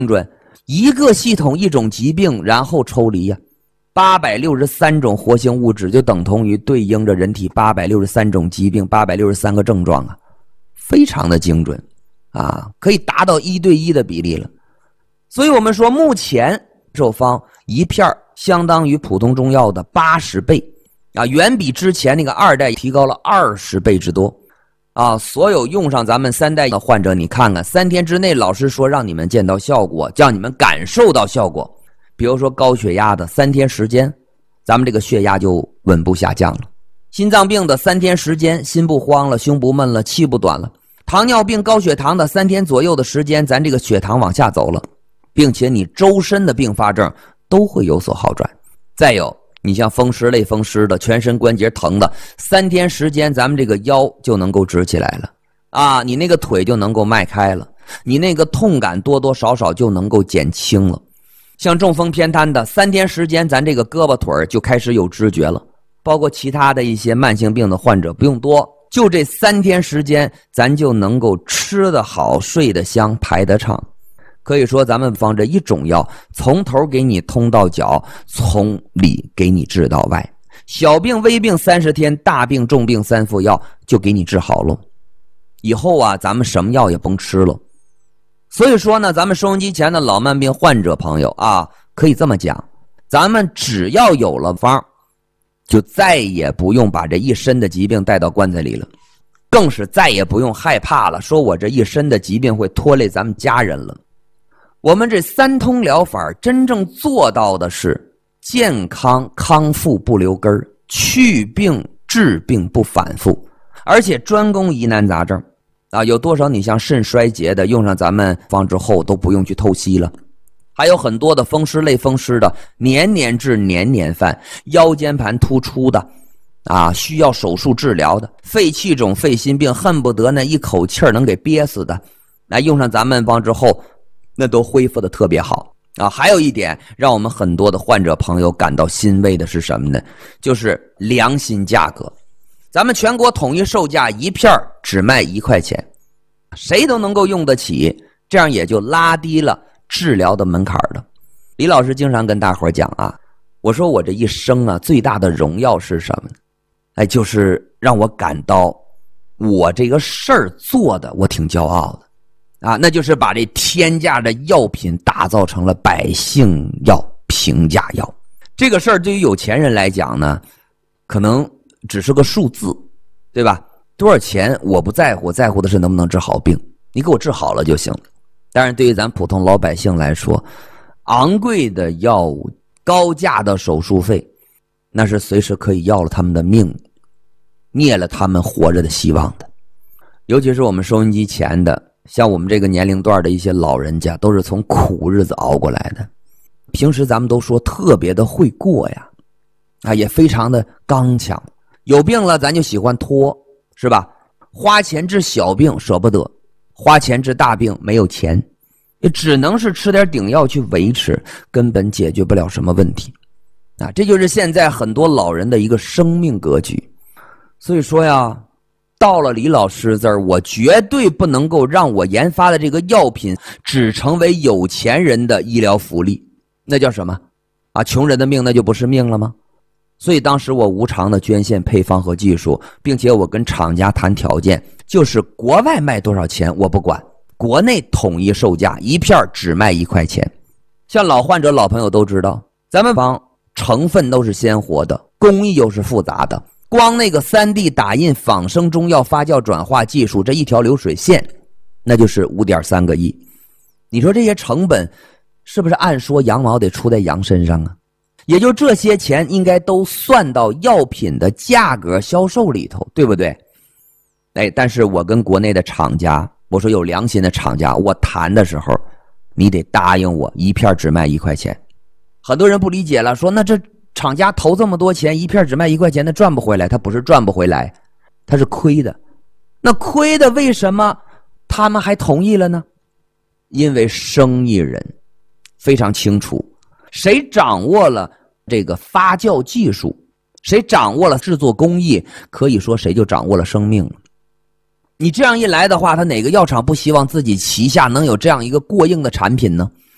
准？一个系统一种疾病，然后抽离呀。863种活性物质就等同于对应着人体863种疾病，863个症状啊，非常的精准啊，可以达到1对1的比例了。所以我们说目前手方一片相当于普通中药的80倍啊，远比之前那个2代提高了20倍之多啊。所有用上咱们3代的患者，你看看3天之内老师说让你们见到效果，叫你们感受到效果。比如说高血压的3天时间，咱们这个血压就稳步下降了。心脏病的3天时间，心不慌了，胸不闷了，气不短了。糖尿病高血糖的3天左右的时间，咱这个血糖往下走了，并且你周身的并发症都会有所好转。再有你像风湿类风湿的，全身关节疼的，3天时间咱们这个腰就能够直起来了啊，你那个腿就能够迈开了，你那个痛感多多少少就能够减轻了。像中风偏瘫的3天时间，咱这个胳膊腿就开始有知觉了。包括其他的一些慢性病的患者不用多，就这3天时间咱就能够吃得好，睡得香，排得畅。可以说咱们方这一种药从头给你通到脚，从里给你治到外，小病微病30天，大病重病3副药就给你治好了。以后啊咱们什么药也甭吃了。所以说呢，咱们收音机前的老慢病患者朋友啊，可以这么讲，咱们只要有了方，就再也不用把这一身的疾病带到棺材里了，更是再也不用害怕了，说我这一身的疾病会拖累咱们家人了。我们这3通疗法真正做到的是健康康复不留根儿，去病治病不反复，而且专攻疑难杂症啊，有多少你像肾衰竭的用上咱们方之后都不用去透析了，还有很多的风湿类风湿的年年治年年犯，腰间盘突出的啊，需要手术治疗的，肺气肿肺心病恨不得那一口气能给憋死的，来用上咱们方之后那都恢复的特别好啊。还有一点让我们很多的患者朋友感到欣慰的是什么呢？就是良心价格。咱们全国统一售价一片只卖1块钱，谁都能够用得起，这样也就拉低了治疗的门槛了。李老师经常跟大伙讲啊，我说我这一生啊最大的荣耀是什么呢？哎，就是让我感到我这个事儿做的我挺骄傲的啊，那就是把这天价的药品打造成了百姓药、平价药。这个事儿对于有钱人来讲呢，可能只是个数字，对吧？多少钱我不在乎，在乎的是能不能治好病，你给我治好了就行。当然对于咱普通老百姓来说，昂贵的药物、高价的手术费，那是随时可以要了他们的命，灭了他们活着的希望的。尤其是我们收音机前的，像我们这个年龄段的一些老人家，都是从苦日子熬过来的。平时咱们都说特别的会过呀，啊，也非常的刚强。有病了咱就喜欢拖，是吧？花钱治小病舍不得，花钱治大病没有钱，也只能是吃点顶药去维持，根本解决不了什么问题啊！这就是现在很多老人的一个生命格局。所以说呀，到了李老师这儿，我绝对不能够让我研发的这个药品只成为有钱人的医疗福利，那叫什么啊？穷人的命那就不是命了吗？所以当时我无偿的捐献配方和技术，并且我跟厂家谈条件，就是国外卖多少钱我不管，国内统一售价，一片只卖1块钱。像老患者老朋友都知道，咱们方成分都是鲜活的，工艺又是复杂的，光那个3D 打印仿生中药发酵转化技术，这一条流水线那就是5.3个亿。你说这些成本是不是按说羊毛得出在羊身上啊？也就这些钱应该都算到药品的价格销售里头，对不对？哎，但是我跟国内的厂家，我说有良心的厂家，我谈的时候你得答应我一片只卖1块钱。很多人不理解了，说那这厂家投这么多钱，一片只卖1块钱，那赚不回来。他不是赚不回来，他是亏的。那亏的为什么他们还同意了呢？因为生意人非常清楚，谁掌握了这个发酵技术，谁掌握了制作工艺，可以说谁就掌握了生命了。你这样一来的话，他哪个药厂不希望自己旗下能有这样一个过硬的产品呢？